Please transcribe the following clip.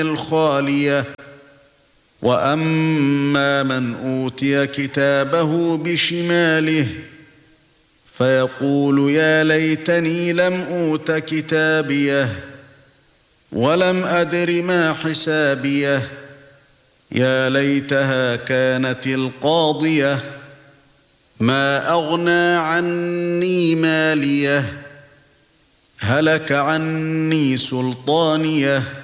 الخالية وأما من أوتي كتابه بشماله فيقول يا ليتني لم أوت كتابيه ولم أدر ما حسابيه يا ليتها كانت القاضية ما أغنى عني ماليه هلك عني سلطانيه